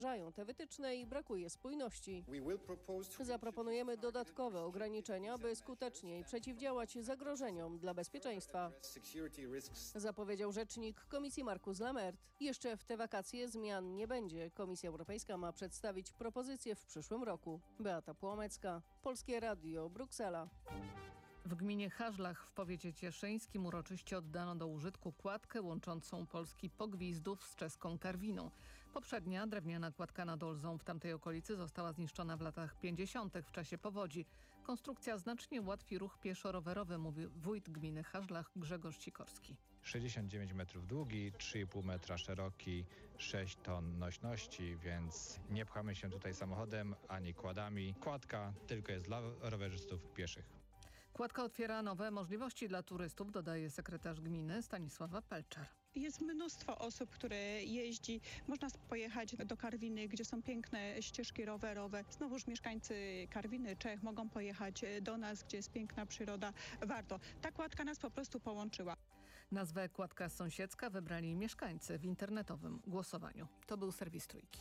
Te wytyczne i brakuje spójności. Zaproponujemy dodatkowe ograniczenia, by skuteczniej przeciwdziałać zagrożeniom dla bezpieczeństwa, zapowiedział rzecznik Komisji Markus Lammert. Jeszcze w te wakacje zmian nie będzie. Komisja Europejska ma przedstawić propozycje w przyszłym roku. Beata Płomecka, Polskie Radio, Bruksela. W gminie Hażlach w powiecie cieszyńskim uroczyście oddano do użytku kładkę łączącą polski Pogwizdów z czeską Karwiną. Poprzednia drewniana kładka nad Olzą w tamtej okolicy została zniszczona w latach 50. w czasie powodzi. Konstrukcja znacznie ułatwi ruch pieszo-rowerowy, mówi wójt gminy Hażlach Grzegorz Sikorski. 69 metrów długi, 3,5 metra szeroki, 6 ton nośności, więc nie pchamy się tutaj samochodem ani kładami. Kładka tylko jest dla rowerzystów pieszych. Kładka otwiera nowe możliwości dla turystów, dodaje sekretarz gminy Stanisława Pelczar. Jest mnóstwo osób, które jeździ. Można pojechać do Karwiny, gdzie są piękne ścieżki rowerowe. Znowuż mieszkańcy Karwiny, Czech mogą pojechać do nas, gdzie jest piękna przyroda. Warto. Ta kładka nas po prostu połączyła. Nazwę Kładka Sąsiedzka wybrali mieszkańcy w internetowym głosowaniu. To był serwis Trójki.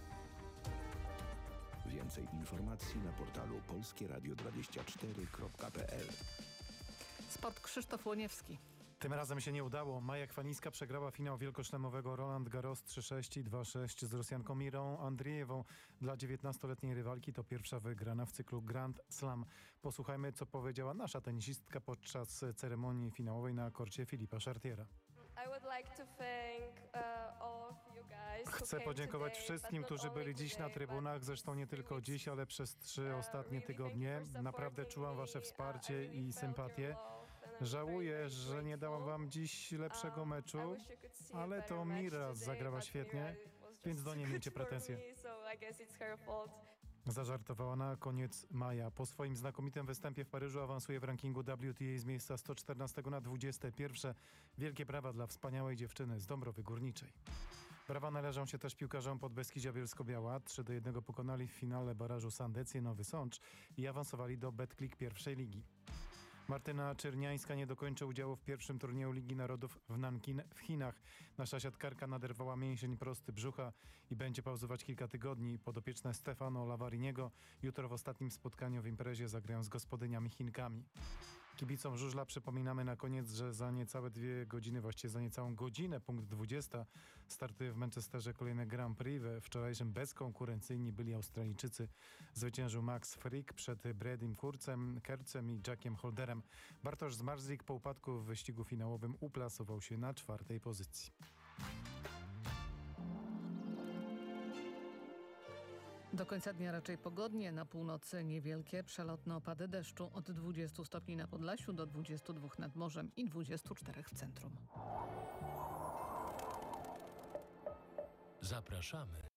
Więcej informacji na portalu polskieradio24.pl. Sport Krzysztof Łoniewski. Tym razem się nie udało. Maja Chwalińska przegrała finał wielkoszlemowego Roland Garros 3-6 i 2-6 z Rosjanką Mirą Andriejewą. Dla 19-letniej rywalki to pierwsza wygrana w cyklu Grand Slam. Posłuchajmy, co powiedziała nasza tenisistka podczas ceremonii finałowej na korcie Filipa Chartiera. Chcę podziękować wszystkim, którzy byli dziś na trybunach, zresztą nie tylko dziś, ale przez 3 ostatnie tygodnie. Naprawdę czułam wasze wsparcie i sympatię. Żałuję, że nie dałam wam dziś lepszego meczu, ale to Mira zagrała świetnie, więc do niej miejcie pretensje. Zażartowała na koniec Maja. Po swoim znakomitym występie w Paryżu awansuje w rankingu WTA z miejsca 114 na 21. Wielkie brawa dla wspaniałej dziewczyny z Dąbrowy Górniczej. Brawa należą się też piłkarzom Podbeskidzia Bielsko-Biała. 3-1 pokonali w finale barażu Sandecję Nowy Sącz i awansowali do Betclic pierwszej ligi. Martyna Czerniańska nie dokończy udziału w pierwszym turnieju Ligi Narodów w Nankin w Chinach. Nasza siatkarka naderwała mięsień prosty brzucha i będzie pauzować kilka tygodni. Podopieczne Stefano Lavariniego jutro w ostatnim spotkaniu w imprezie zagrają z gospodyniami Chinkami. Kibicom żużla przypominamy na koniec, że za niecałe 2 godziny, właściwie za niecałą godzinę, punkt 20, startuje w Manchesterze kolejne Grand Prix. We wczorajszym bezkonkurencyjni byli Australijczycy. Zwyciężył Max Frick przed Bradym Kercem i Jackiem Holderem. Bartosz Zmarzlik po upadku w wyścigu finałowym uplasował się na 4. pozycji. Do końca dnia raczej pogodnie, na północy niewielkie przelotne opady deszczu od 20 stopni na Podlasiu do 22 nad morzem i 24 w centrum. Zapraszamy